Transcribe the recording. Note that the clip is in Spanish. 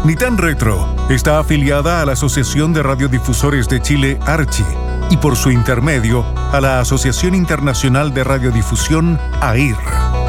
Ni Tan Retro está afiliada a la Asociación de Radiodifusores de Chile, ARCHI, y por su intermedio a la Asociación Internacional de Radiodifusión, AIR.